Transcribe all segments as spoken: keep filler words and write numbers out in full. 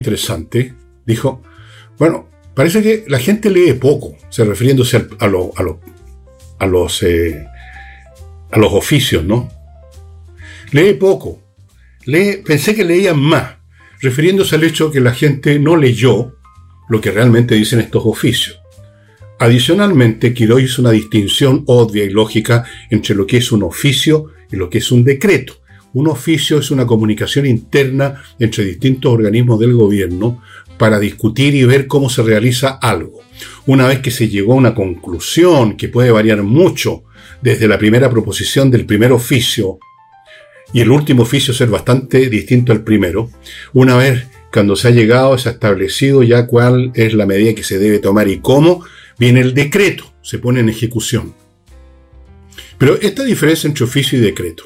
interesante, dijo, bueno, parece que la gente lee poco, o sea, refiriéndose a, a, lo, a, lo, a, los, eh, a los oficios, ¿no? Lee poco, lee, pensé que leían más, refiriéndose al hecho que la gente no leyó lo que realmente dicen estos oficios. Adicionalmente, Quirós hizo una distinción obvia y lógica entre lo que es un oficio y lo que es un decreto. Un oficio es una comunicación interna entre distintos organismos del gobierno para discutir y ver cómo se realiza algo. Una vez que se llegó a una conclusión que puede variar mucho desde la primera proposición del primer oficio y el último oficio ser bastante distinto al primero, una vez cuando se ha llegado, se ha establecido ya cuál es la medida que se debe tomar y cómo, viene el decreto, se pone en ejecución. Pero esta diferencia entre oficio y decreto,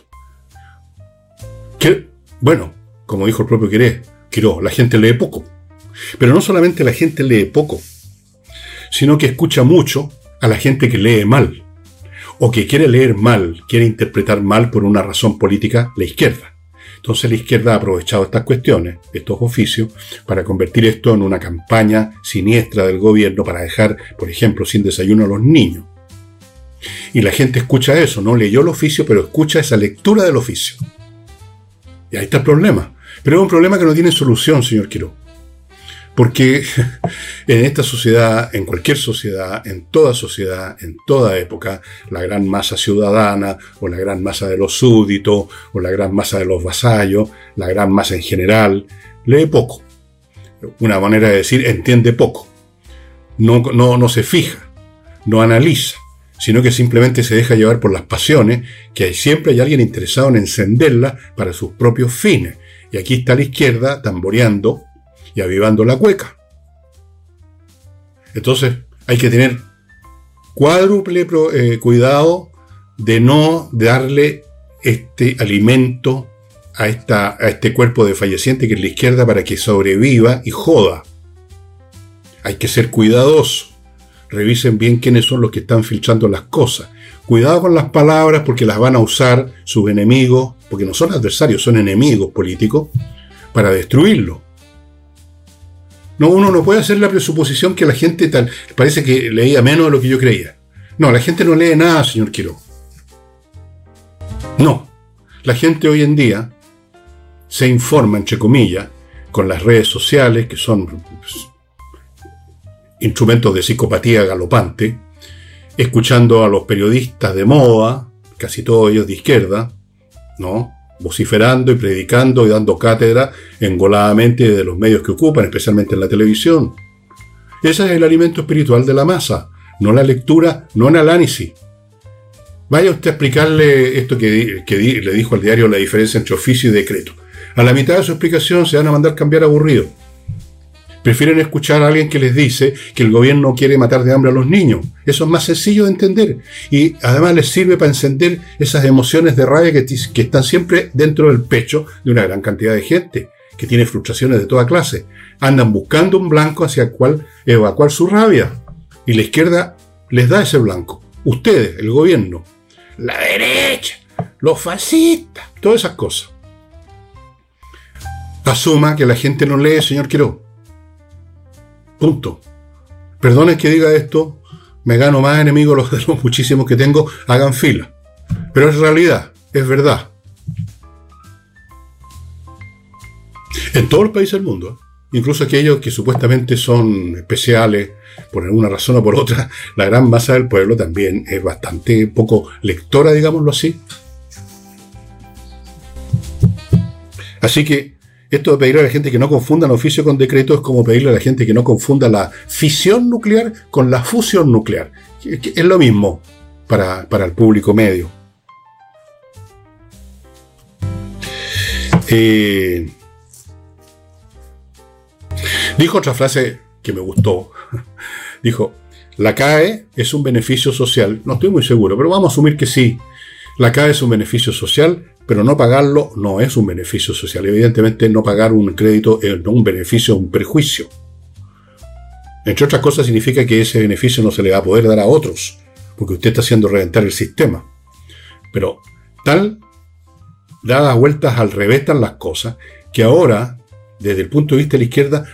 que, bueno, como dijo el propio Quirós, la gente lee poco. Pero no solamente la gente lee poco, sino que escucha mucho a la gente que lee mal, o que quiere leer mal, quiere interpretar mal por una razón política, la izquierda. Entonces la izquierda ha aprovechado estas cuestiones, estos oficios, para convertir esto en una campaña siniestra del gobierno para dejar, por ejemplo, sin desayuno a los niños. Y la gente escucha eso, no leyó el oficio, pero escucha esa lectura del oficio. Y ahí está el problema. Pero es un problema que no tiene solución, señor Quirós. Porque en esta sociedad, en cualquier sociedad, en toda sociedad, en toda época, la gran masa ciudadana, o la gran masa de los súbditos, o la gran masa de los vasallos, la gran masa en general, lee poco. Una manera de decir, entiende poco. No, no, no se fija, no analiza, sino que simplemente se deja llevar por las pasiones, que siempre hay alguien interesado en encenderlas para sus propios fines. Y aquí está la izquierda tamboreando y avivando la cueca. Entonces hay que tener cuádruple eh, cuidado de no darle este alimento a, esta, a este cuerpo de falleciente que es la izquierda para que sobreviva y joda. Hay que ser cuidadoso. Revisen bien quiénes son los que están filtrando las cosas. Cuidado con las palabras porque las van a usar sus enemigos, porque no son adversarios, son enemigos políticos, para destruirlo. No, uno no puede hacer la presuposición que la gente tal, parece que leía menos de lo que yo creía. No, la gente no lee nada, señor Quirós. No, la gente hoy en día se informa, entre comillas, con las redes sociales, que son pues, instrumentos de psicopatía galopante, escuchando a los periodistas de moda, casi todos ellos de izquierda, ¿no? Vociferando y predicando y dando cátedra engoladamente de los medios que ocupan, especialmente en la televisión. Ese es el alimento espiritual de la masa, no la lectura, no el análisis. Vaya usted a explicarle esto que, que le dijo al diario la diferencia entre oficio y decreto. A la mitad de su explicación se van a mandar cambiar aburrido. Prefieren escuchar a alguien que les dice que el gobierno quiere matar de hambre a los niños. Eso es más sencillo de entender. Y además les sirve para encender esas emociones de rabia que, que están siempre dentro del pecho de una gran cantidad de gente que tiene frustraciones de toda clase. Andan buscando un blanco hacia el cual evacuar su rabia. Y la izquierda les da ese blanco. Ustedes, el gobierno, la derecha, los fascistas, todas esas cosas. Asuma que la gente no lee, señor Quirós. Punto. Perdonen que diga esto, me gano más enemigos los de los muchísimos que tengo, hagan fila. Pero es realidad, es verdad. En todos los países del mundo, ¿eh? Incluso aquellos que supuestamente son especiales, por alguna razón o por otra, la gran masa del pueblo también es bastante poco lectora, digámoslo así. Así que esto de pedirle a la gente que no confundan oficio con decreto es como pedirle a la gente que no confunda la fisión nuclear con la fusión nuclear. Es lo mismo para, para el público medio. Eh, dijo otra frase que me gustó. Dijo, la C A E es un beneficio social. No estoy muy seguro, pero vamos a asumir que sí. La C A E es un beneficio social, pero no pagarlo no es un beneficio social. Evidentemente, no pagar un crédito es no un beneficio, es un perjuicio. Entre otras cosas, significa que ese beneficio no se le va a poder dar a otros, porque usted está haciendo reventar el sistema. Pero tal, dadas vueltas al revés están las cosas, que ahora desde el punto de vista de la izquierda,